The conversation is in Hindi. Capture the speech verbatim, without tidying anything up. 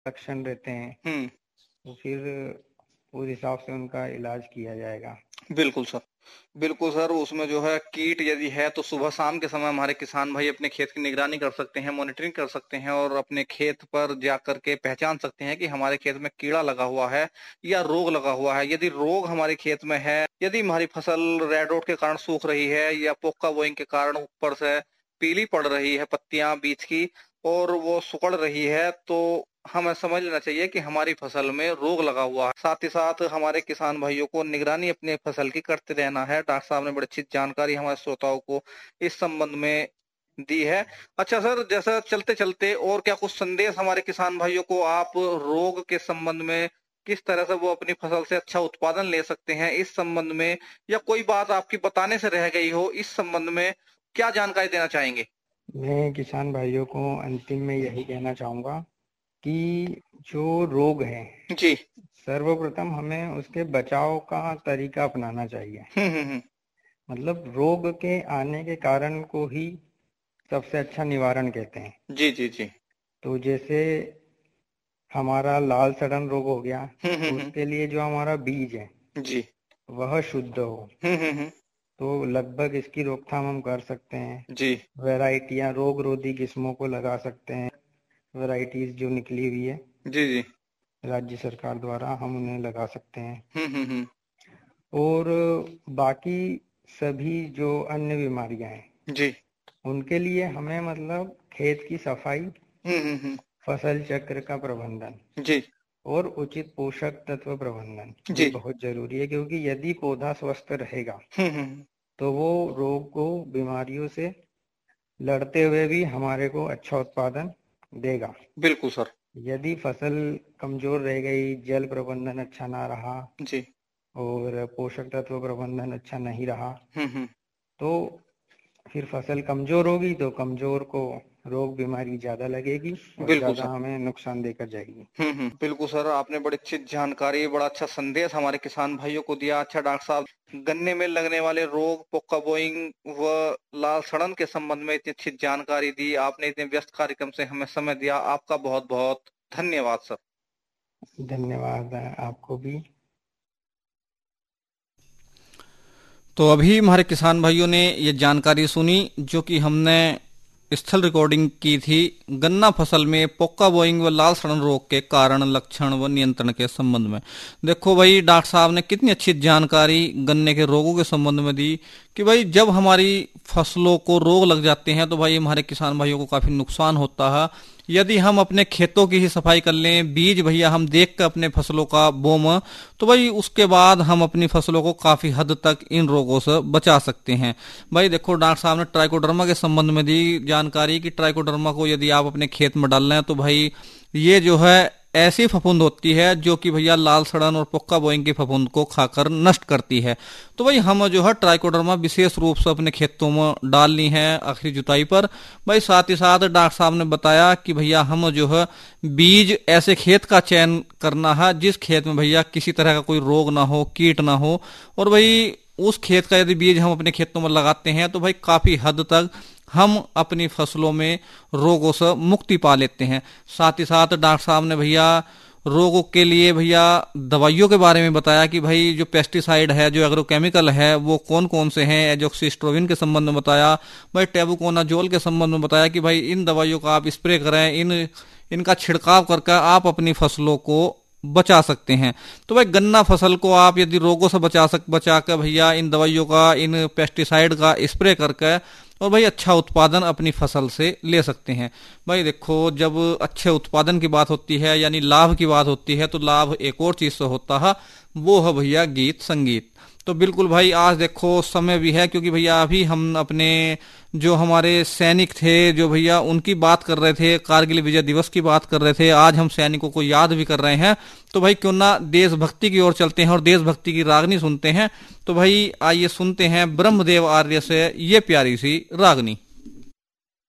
लक्षण रहते हैं हम्म तो फिर उस हिसाब से उनका इलाज किया जाएगा। बिल्कुल सर, बिल्कुल सर। उसमें जो है कीट यदि है तो सुबह शाम के समय हमारे किसान भाई अपने खेत की निगरानी कर सकते हैं, मॉनिटरिंग कर सकते हैं और अपने खेत पर जा करके पहचान सकते हैं कि हमारे खेत में कीड़ा लगा हुआ है या रोग लगा हुआ है। यदि रोग हमारे खेत में है, यदि हमारी फसल रेड रोड के कारण सूख रही है या पोक्का बोइंग के कारण ऊपर से पीली पड़ रही है पत्तियां बीज की और वो सुकड़ रही है, तो हमें समझ लेना चाहिए कि हमारी फसल में रोग लगा हुआ है। साथ ही साथ हमारे किसान भाइयों को निगरानी अपने फसल की करते रहना है। डॉक्टर साहब ने बड़ी अच्छी जानकारी हमारे श्रोताओं को इस संबंध में दी है। अच्छा सर, जैसा चलते चलते और क्या कुछ संदेश हमारे किसान भाइयों को आप रोग के संबंध में, किस तरह से वो अपनी फसल से अच्छा उत्पादन ले सकते हैं इस संबंध में, या कोई बात आपकी बताने से रह गई हो इस संबंध में, क्या जानकारी देना चाहेंगे? मैं किसान भाइयों को अंतिम में यही कहना चाहूँगा कि जो रोग है, जी। सर्वप्रथम हमें उसके बचाव का तरीका अपनाना चाहिए। हम्म हम्म हम्म। मतलब रोग के आने के कारण को ही सबसे अच्छा निवारण कहते हैं। जी जी जी। तो जैसे हमारा लाल सड़न रोग हो गया, हम्म तो हम्म हम्म। उसके लिए जो हमारा बीज है जी। वह शुद्ध हो, हम्म हम्म हम्म। तो लगभग इसकी रोकथाम हम कर सकते हैं। जी वैरायटियां रोग रोधी किस्मों को लगा सकते हैं। वैरायटीज जो निकली हुई है जी जी। राज्य सरकार द्वारा, हम उन्हें लगा सकते हैं। हम्म हम्म हम्म। और बाकी सभी जो अन्य बीमारियां हैं जी। उनके लिए हमें मतलब खेत की सफाई, हम्म हम्म हम्म। फसल चक्र का प्रबंधन जी और उचित पोषक तत्व प्रबंधन ये जी। बहुत जरूरी है, क्योंकि यदि पौधा स्वस्थ रहेगा हम्म हम्म। तो वो रोग को, बीमारियों से लड़ते हुए भी हमारे को अच्छा उत्पादन देगा। बिल्कुल सर। यदि फसल कमजोर रह गई, जल प्रबंधन अच्छा ना रहा जी। और पोषक तत्व प्रबंधन अच्छा नहीं रहा, हम्म हम्म। तो फिर फसल कमजोर होगी, तो कमजोर को रोग बीमारी ज्यादा लगेगी और बिल्कुल ज्यादा सर। हमें नुकसान देकर जाएगी। हम्म हम्म। बिल्कुल सर, आपने बड़ी अच्छी जानकारी, बड़ा अच्छा संदेश हमारे किसान भाइयों को दिया। अच्छा डॉक्टर साहब, गन्ने में लगने वाले रोग, पोक्का बोइंग व लाल सड़न के संबंध में इतनी अच्छी जानकारी दी आपने, इतने व्यस्त कार्यक्रम से हमें समय दिया, आपका बहुत बहुत धन्यवाद सर। धन्यवाद आपको भी। तो अभी हमारे किसान भाइयों ने ये जानकारी सुनी जो कि हमने स्थल रिकॉर्डिंग की थी, गन्ना फसल में पोक्का बोइंग व लाल सड़न रोग के कारण, लक्षण व नियंत्रण के संबंध में। देखो भाई, डॉक्टर साहब ने कितनी अच्छी जानकारी गन्ने के रोगों के संबंध में दी कि भाई जब हमारी फसलों को रोग लग जाते हैं तो भाई हमारे किसान भाइयों को काफी नुकसान होता है। यदि हम अपने खेतों की ही सफाई कर लें, बीज भैया हम देख कर अपने फसलों का बोम, तो भाई उसके बाद हम अपनी फसलों को काफी हद तक इन रोगों से बचा सकते हैं। भाई देखो, डॉक्टर साहब ने ट्राइकोडर्मा के संबंध में दी जानकारी कि ट्राइकोडर्मा को यदि आप अपने खेत में डाल रहे हैं तो भाई ये जो है ऐसी फफूंद होती है जो कि भैया लाल सड़न और पोक्का बोइंग की फफूंद को खाकर नष्ट करती है। तो भाई हम जो है ट्राइकोडर्मा विशेष रूप से अपने खेतों में डालनी है आखिरी जुताई पर। भाई साथ ही साथ डॉक्टर साहब ने बताया कि भैया हम जो है बीज ऐसे खेत का चयन करना है जिस खेत में भैया किसी तरह का कोई रोग ना हो, कीट ना हो, और भाई उस खेत का यदि बीज हम अपने खेतों में लगाते हैं तो भाई काफी हद तक हम अपनी फसलों में रोगों से मुक्ति पा लेते हैं। साथ ही साथ डॉक्टर साहब ने भैया रोगों के लिए भैया दवाइयों के बारे में बताया कि भाई जो पेस्टिसाइड है, जो एग्रोकेमिकल है, वो कौन कौन से हैं। एजोक्सिस्ट्रोबिन के संबंध में बताया, भाई टेबुकोनाजोल के संबंध में बताया कि भाई इन दवाइयों का आप स्प्रे करें, इन इनका छिड़काव करके आप अपनी फसलों को बचा सकते हैं। तो भाई गन्ना फसल को आप यदि रोगों से बचा सक बचा कर भैया इन दवाइयों का, इन पेस्टिसाइड का स्प्रे करके और भाई अच्छा उत्पादन अपनी फसल से ले सकते हैं। भाई देखो, जब अच्छे उत्पादन की बात होती है यानी लाभ की बात होती है तो लाभ एक और चीज से होता है, वो है भैया गीत संगीत। तो बिल्कुल भाई, आज देखो समय भी है क्योंकि भैया अभी हम अपने जो हमारे सैनिक थे जो भैया उनकी बात कर रहे थे, कारगिल विजय दिवस की बात कर रहे थे, आज हम सैनिकों को याद भी कर रहे हैं। तो भाई क्यों ना देशभक्ति की ओर चलते हैं और देशभक्ति की रागनी सुनते हैं। तो भाई आइए सुनते हैं ब्रह्मदेव आर्य से ये प्यारी सी रागनी।